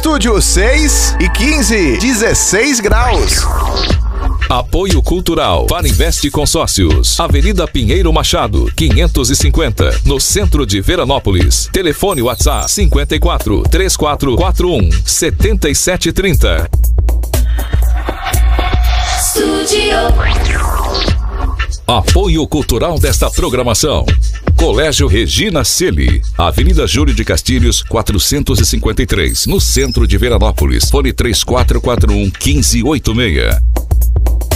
Estúdio 6 e 15, 16 graus. Apoio Cultural Farinvest Consórcios, Avenida Pinheiro Machado, 550, no centro de Veranópolis. Telefone WhatsApp 54 3441 7730. Apoio cultural desta programação: Colégio Regina Celi, Avenida Júlio de Castilhos, 453, no centro de Veranópolis. Fone 3441 1586.